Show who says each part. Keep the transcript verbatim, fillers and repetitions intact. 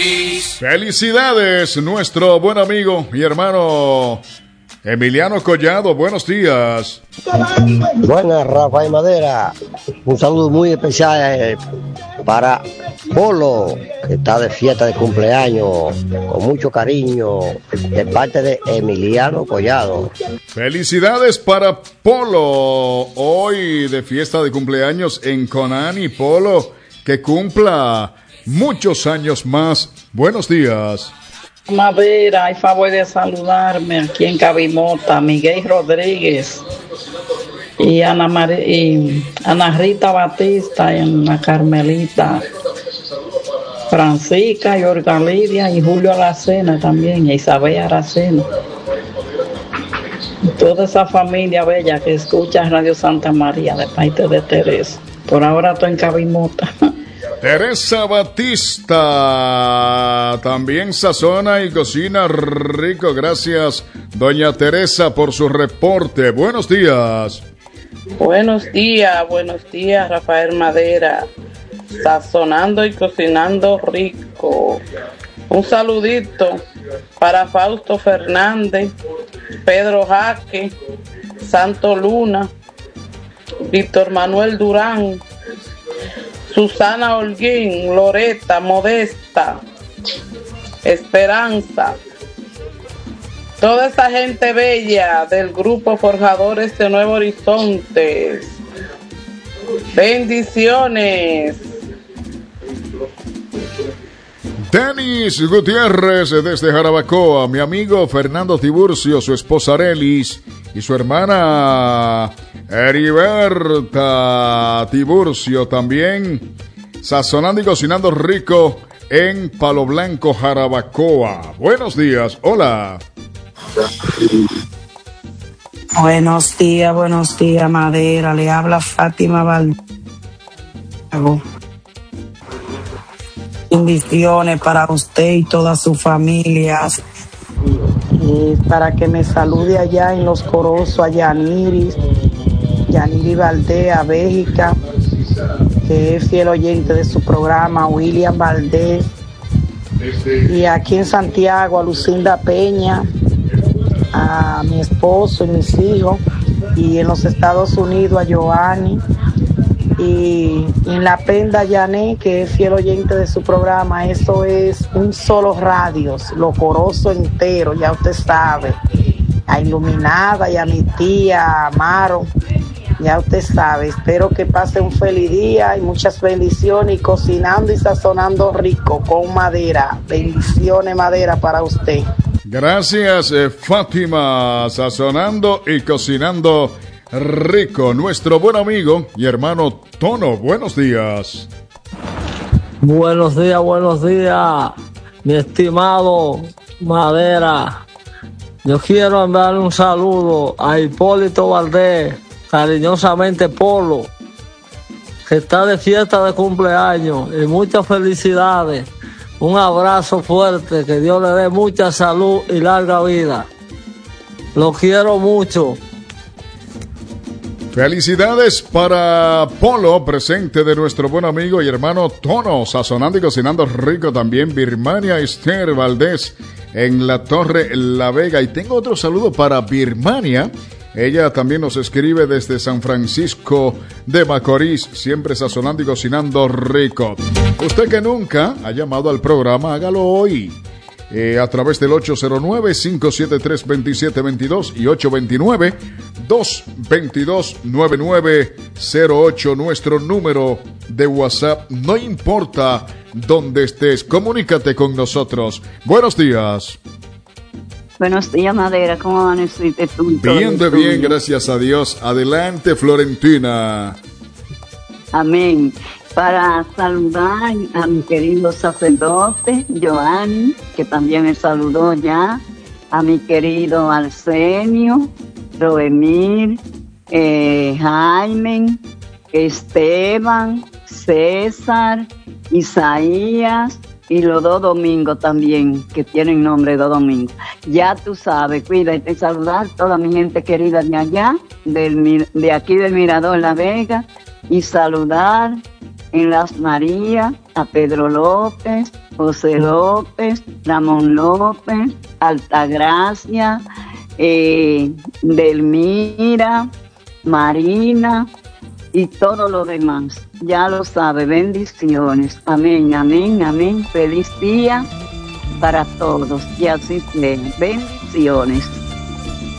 Speaker 1: feliz.
Speaker 2: Felicidades, nuestro buen amigo y hermano Emiliano Collado. Buenos días.
Speaker 3: Buenas, Rafael Madera. Un saludo muy especial eh, para Polo, que está de fiesta de cumpleaños, con mucho cariño, de parte de Emiliano Collado.
Speaker 2: Felicidades para Polo, hoy de fiesta de cumpleaños en Conani. Polo, que cumpla muchos años más. Buenos días.
Speaker 4: Madera, hay favor de saludarme aquí en Cabimota, Miguel Rodríguez y Ana, Mar y Ana Rita Batista en la Carmelita, Francisca y Olga Lidia y Julio Aracena también, y Isabel Aracena. Toda esa familia bella que escucha Radio Santa María de parte de Teresa. Por ahora estoy en Cabimota.
Speaker 2: Teresa Batista también sazona y cocina rico. Gracias, doña Teresa, por su reporte. Buenos días.
Speaker 4: Buenos días, buenos días, Rafael Madera. Sazonando y cocinando rico. Un saludito para Fausto Fernández, Pedro Jaque, Santo Luna, Víctor Manuel Durán, Susana Holguín, Loreta, Modesta, Esperanza, toda esa gente bella del grupo Forjadores de Nuevo Horizonte. Bendiciones.
Speaker 2: Denis Gutiérrez desde Jarabacoa, mi amigo Fernando Tiburcio, su esposa Arelis y su hermana Heriberta Tiburcio también sazonando y cocinando rico en Palo Blanco, Jarabacoa. Buenos días, hola.
Speaker 5: Buenos días, buenos días, Madera. Le habla Fátima Valdago. Bendiciones para usted y todas sus familias. Y para que me salude allá en Los Corozos a Yaniris, Yaniri Valdés, Béjica, que es fiel oyente de su programa, William Valdés. Y aquí en Santiago a Lucinda Peña, a mi esposo y mis hijos. Y en los Estados Unidos a Joanny. Y en La Penda Yané, que es fiel oyente de su programa. Eso es un solo radios, Lo Corozo entero, ya usted sabe. A Iluminada y a mi tía Amaro, ya usted sabe. Espero que pase un feliz día y muchas bendiciones, y cocinando y sazonando rico con Madera. Bendiciones, Madera, para usted.
Speaker 2: Gracias, eh, Fátima, sazonando y cocinando rico. Nuestro buen amigo y hermano Tono, buenos días.
Speaker 6: Buenos días, buenos días, mi estimado Madera. Yo quiero enviarle un saludo a Hipólito Valdés, cariñosamente Polo, que está de fiesta de cumpleaños, y muchas felicidades. Un abrazo fuerte, que Dios le dé mucha salud y larga vida. Lo quiero mucho.
Speaker 2: Felicidades para Polo, presente de nuestro buen amigo y hermano Tono, sazonando y cocinando rico también. Birmania Esther Valdés en la Torre La Vega. Y tengo otro saludo para Birmania. Ella también nos escribe desde San Francisco de Macorís, siempre sazonando y cocinando rico. Usted que nunca ha llamado al programa, hágalo hoy. Eh, a través del ocho cero nueve, cinco siete tres, dos siete dos dos y ocho dos nueve, dos dos dos, nueve nueve cero ocho, nuestro número de WhatsApp. No importa dónde estés, comunícate con nosotros. Buenos días.
Speaker 7: Buenos días, Madera. ¿Cómo amaneciste tú?
Speaker 2: Bien de bien, gracias a Dios. Adelante, Florentina.
Speaker 7: Amén. Para saludar a mi querido sacerdote, Joanny, que también me saludó ya, a mi querido Arsenio, Roemir, eh, Jaime, Esteban, César, Isaías y los dos Domingos también, que tienen nombre de dos Domingos. Ya tú sabes, cuídate y saludar a toda mi gente querida de allá, del, de aquí del Mirador La Vega, y saludar en Las Marías a Pedro López, José López, Ramón López, Altagracia, eh, Delmira, Marina y todo lo demás. Ya lo sabe, bendiciones. Amén, amén, amén. Feliz día para todos y así sea. Bendiciones.